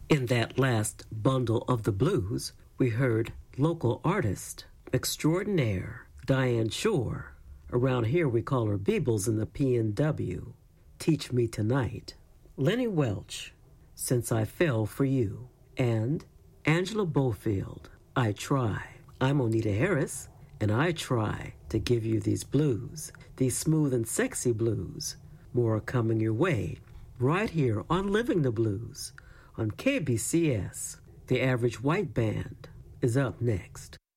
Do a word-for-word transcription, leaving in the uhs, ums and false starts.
In that last bundle of the blues, we heard local artist extraordinaire Diane Shore. Around here we call her Beebles in the P N W. Teach Me Tonight. Lenny Welch, Since I Fell for You. And Angela Bofield, I Try. I'm Onita Harris, and I try to give you these blues, these smooth and sexy blues. More are coming your way, right here on Living the Blues on K B C S. The Average White Band is up next.